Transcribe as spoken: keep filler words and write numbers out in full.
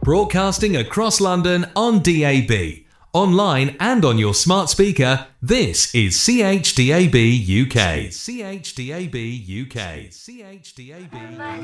Broadcasting across London on D A B, online and on your smart speaker, this is C H D A B U K. C H D A B U K. C H D A B U K.